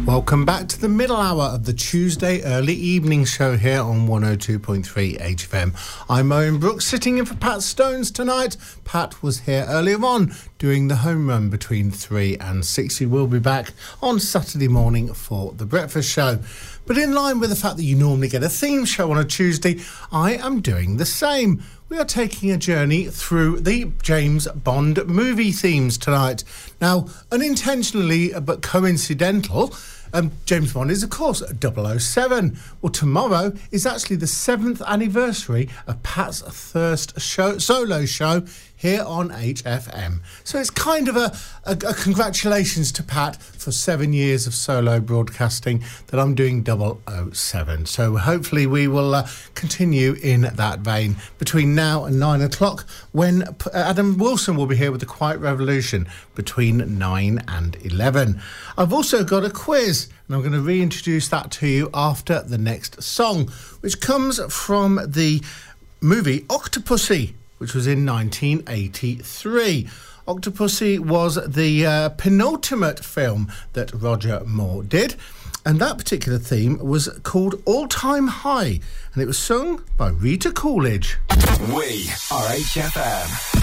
Welcome back to the middle hour of the Tuesday early evening show here on 102.3 HFM. I'm Owen Brooks, sitting in for Pat Stones tonight. Pat was here earlier on doing the home run between 3 and 6. He will be back on Saturday morning for the breakfast show. But in line with the fact that you normally get a theme show on a Tuesday, I am doing the same. We are taking a journey through the James Bond movie themes tonight. Now, unintentionally but coincidental, James Bond is, of course, 007. Well, tomorrow is actually the 7th anniversary of Pat's first solo show here on HFM. So it's kind of a congratulations to Pat for 7 years of solo broadcasting that I'm doing 007. So hopefully we will continue in that vein between now and 9 o'clock when Adam Wilson will be here with the Quiet Revolution between 9 and 11. I've also got a quiz, and I'm going to reintroduce that to you after the next song, which comes from the movie Octopussy, which was in 1983. Octopussy was the penultimate film that Roger Moore did, and that particular theme was called All Time High, and it was sung by Rita Coolidge. We are HFM.